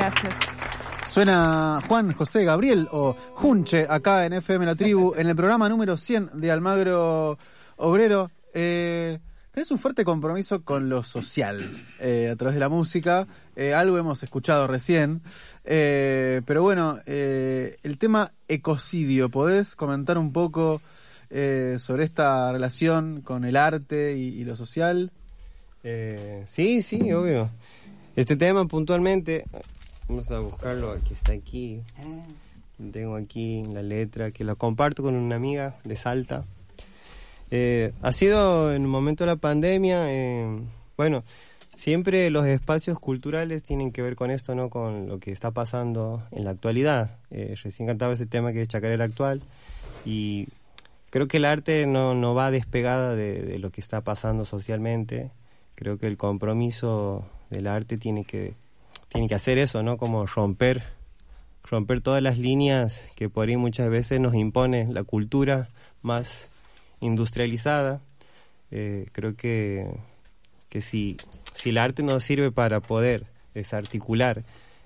Gracias. Suena Juan José Gabriel o Junche acá en FM La Tribu, en el programa número 100 de Almagro Obrero. Tenés un fuerte compromiso con lo social a través de la música. Algo hemos escuchado recién. Pero bueno, el tema ecocidio, ¿podés comentar un poco sobre esta relación con el arte y lo social? Sí, obvio. Este tema puntualmente, vamos a buscarlo, aquí está aquí. Tengo aquí la letra que la comparto con una amiga de Salta. Ha sido en el momento de la pandemia, bueno, siempre los espacios culturales tienen que ver con esto, ¿no? Con lo que está pasando en la actualidad. Recién cantaba ese tema que es Chacarera Actual, y creo que el arte no va despegada de lo que está pasando socialmente. Creo que el compromiso del arte tiene que hacer eso, ¿no? Como romper todas las líneas que por ahí muchas veces nos impone la cultura más industrializada. Creo que si el arte nos sirve para poder desarticular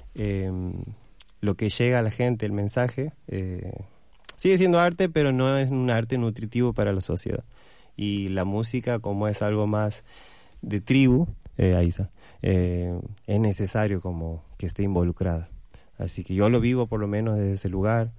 lo que llega a la gente, el mensaje, sigue siendo arte, pero no es un arte nutritivo para la sociedad. Y la música, como es algo más de tribu, ahí está, es necesario como que esté involucrada. Así que yo lo vivo por lo menos desde ese lugar.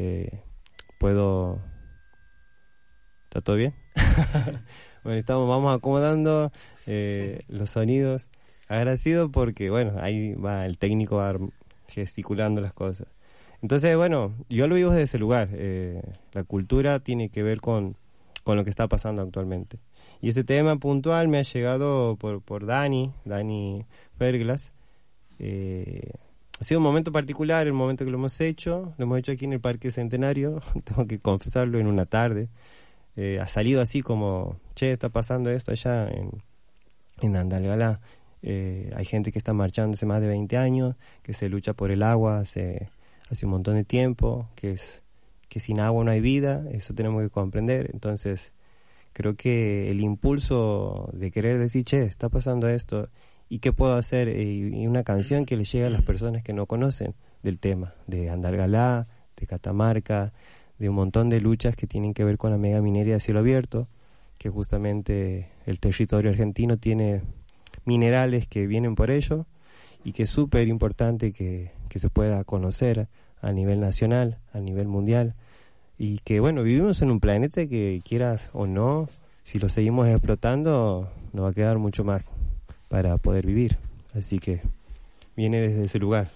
¿Está todo bien? Bueno, vamos acomodando los sonidos. Agradecido porque, bueno, ahí va el técnico va gesticulando las cosas. Entonces, bueno, yo lo vivo desde ese lugar. La cultura tiene que ver con lo que está pasando actualmente. Y este tema puntual me ha llegado por Dani Ferglas. Ha sido un momento particular, el momento que lo hemos hecho aquí en el Parque Centenario, tengo que confesarlo, en una tarde. Ha salido así como, está pasando esto allá en Andalgalá. Hay gente que está marchando hace más de 20 años, que se lucha por el agua hace un montón de tiempo, que sin agua no hay vida, eso tenemos que comprender. Entonces, creo que el impulso de querer decir, está pasando esto, ¿y qué puedo hacer? Y una canción que le llegue a las personas que no conocen del tema, de Andalgalá, de Catamarca, de un montón de luchas que tienen que ver con la mega minería de cielo abierto, que justamente el territorio argentino tiene minerales que vienen por ello, y que es súper importante que se pueda conocer a nivel nacional, a nivel mundial, y que, bueno, vivimos en un planeta que, quieras o no, si lo seguimos explotando, nos va a quedar mucho más para poder vivir. Así que viene desde ese lugar.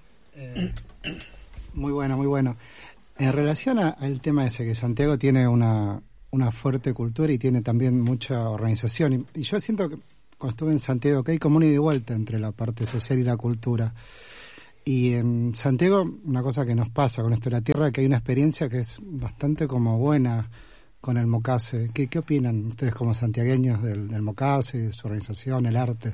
Muy bueno. En relación al tema ese, que Santiago tiene una fuerte cultura y tiene también mucha organización, y yo siento que cuando estuve en Santiago que hay como una ida y vuelta entre la parte social y la cultura. Y en Santiago, una cosa que nos pasa con esto de la tierra, que hay una experiencia que es bastante como buena con el Mocase. ¿Qué opinan ustedes como santiagueños del Mocase, de su organización, el arte?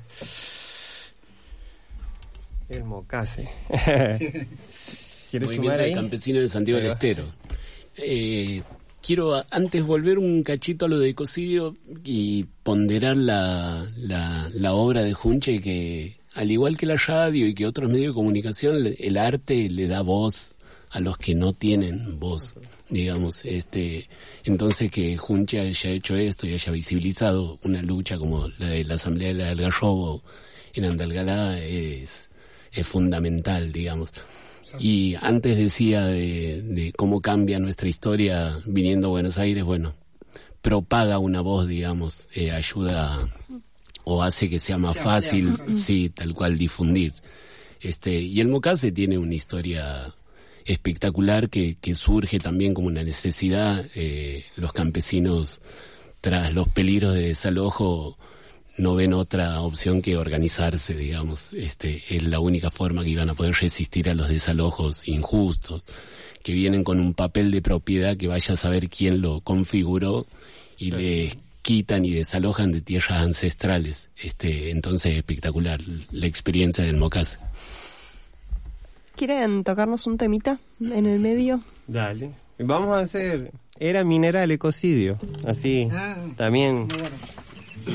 El Mocase. Movimiento de Campesinos de Santiago del Estero. Quiero antes volver un cachito a lo de ecocidio y ponderar la obra de Junche, que al igual que la radio y que otros medios de comunicación, el arte le da voz a los que no tienen voz, digamos. Entonces, que Junche haya hecho esto y haya visibilizado una lucha como la de la Asamblea del Algarrobo en Andalgalá es fundamental, digamos. Y antes decía de cómo cambia nuestra historia viniendo a Buenos Aires. Bueno, propaga una voz, digamos, ayuda o hace que sea más fácil, sí, tal cual, difundir. Y el Mocase tiene una historia espectacular que surge también como una necesidad. Los campesinos, tras los peligros de desalojo, no ven otra opción que organizarse, digamos. Es la única forma que iban a poder resistir a los desalojos injustos, que vienen con un papel de propiedad que vaya a saber quién lo configuró y les quitan y desalojan de tierras ancestrales. Entonces, espectacular la experiencia del Mocase. ¿Quieren tocarnos un temita en el medio? Dale. Vamos a hacer Era Mineral Ecocidio. Así también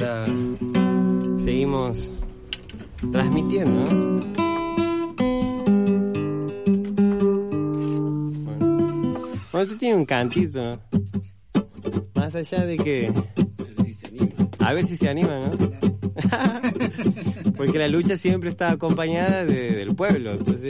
seguimos transmitiendo, ¿no? Bueno, tú tienes un cantito, ¿no? Más allá de que... A ver si se anima, ¿no? Porque la lucha siempre está acompañada del pueblo, entonces...